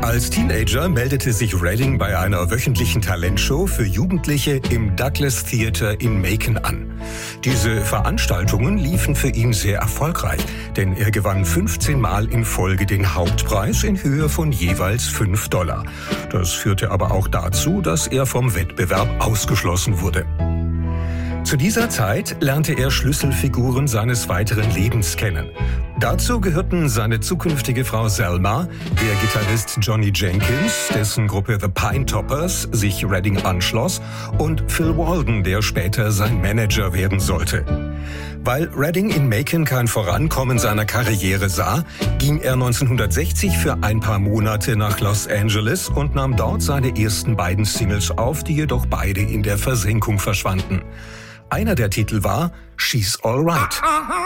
Als Teenager meldete sich Redding bei einer wöchentlichen Talentshow für Jugendliche im Douglas Theatre in Macon an. Diese Veranstaltungen liefen für ihn sehr erfolgreich, denn er gewann 15 Mal in Folge den Hauptpreis in Höhe von jeweils $5. Das führte aber auch dazu, dass er vom Wettbewerb ausgeschlossen wurde. Zu dieser Zeit lernte er Schlüsselfiguren seines weiteren Lebens kennen. Dazu gehörten seine zukünftige Frau Selma, der Gitarrist Johnny Jenkins, dessen Gruppe The Pinetoppers sich Redding anschloss, und Phil Walden, der später sein Manager werden sollte. Weil Redding in Macon kein Vorankommen seiner Karriere sah, ging er 1960 für ein paar Monate nach Los Angeles und nahm dort seine ersten beiden Singles auf, die jedoch beide in der Versenkung verschwanden. Einer der Titel war She's All Right.